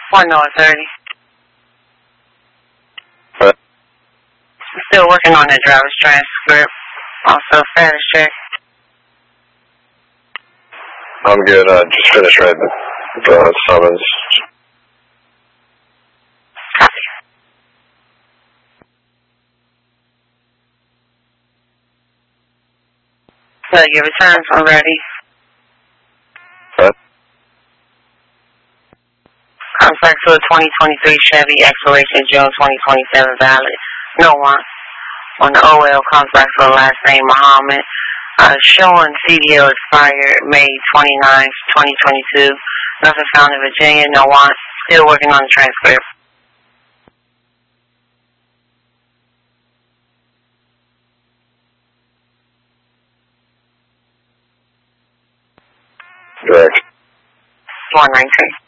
1 North 30. What? I'm still working on that driver's transcript. Also, status check. I'm good. Just finished writing the summons. Copy. So your returns are ready. What? Contract for a 2023 Chevy expiration June 2027 valid. No one. On the OL contract for the last name Muhammad. Showing CDL expired May 29th, 2022. Nothing found in Virginia. No one. Still working on the transcript. Correct. 193.